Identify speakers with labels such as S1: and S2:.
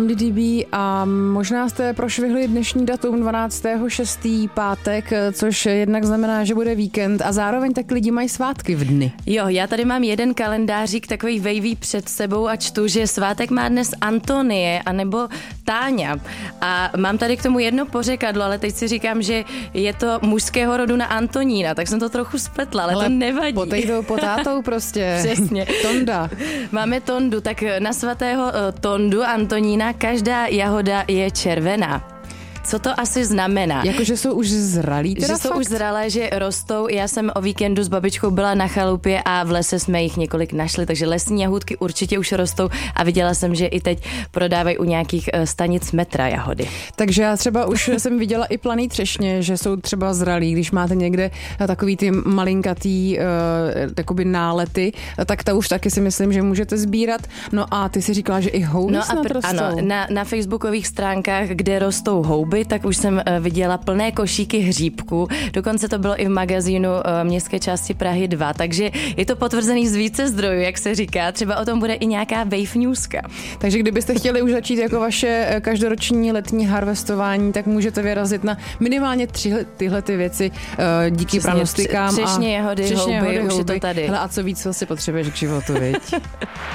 S1: DDB a možná jste prošvihli dnešní datum 12.6. pátek, což jednak znamená, že bude víkend a zároveň tak lidi mají svátky v dny.
S2: Jo, já tady mám jeden kalendářík takový vejví před sebou a čtu, že svátek má dnes Antonie anebo Táňa a mám tady k tomu jedno pořekadlo, ale teď si říkám, že je to mužského rodu na Antonína, tak jsem to trochu spletla, ale to nevadí.
S1: Potato potátou prostě.
S2: Přesně.
S1: Tonda.
S2: Máme Tondu, tak na svatého Tondu Antonína každá jahoda je červená. Co to asi znamená?
S1: Jakože jsou už zralí teda
S2: Že jsou
S1: fakt?
S2: už zralé, že rostou. Já jsem o víkendu s babičkou byla na chalupě a v lese jsme jich několik našli, takže lesní jahůdky určitě už rostou a viděla jsem, že i teď prodávají u nějakých stanic metra jahody.
S1: Takže já třeba už jsem viděla i planý třešně, že jsou třeba zralí, když máte někde takový ty malinkatý takoby nálety, tak ta už taky si myslím, že můžete sbírat. No a ty si říkala, že i houby snad rostou.
S2: Ano, na facebookových stránkách, kde rostou houby, tak už jsem viděla plné košíky hříbků. Dokonce to bylo i v magazínu Městské části Prahy 2, takže je to potvrzený z více zdrojů, jak se říká. Třeba o tom bude i nějaká wave newska.
S1: Takže kdybyste chtěli už začít jako vaše každoroční letní harvestování, tak můžete vyrazit na minimálně 3 tyhle ty věci díky pranostikám.
S2: Třešně, jahody, houby, už je to tady.
S1: Hele, a co víc, co si potřebuješ k životu, viď?